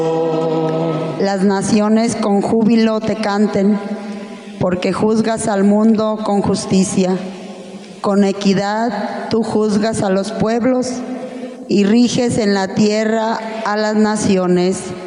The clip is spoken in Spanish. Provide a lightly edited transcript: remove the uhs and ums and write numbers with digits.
Las naciones con júbilo te canten, porque juzgas al mundo con justicia. Con equidad tú juzgas a los pueblos y riges en la tierra a las naciones.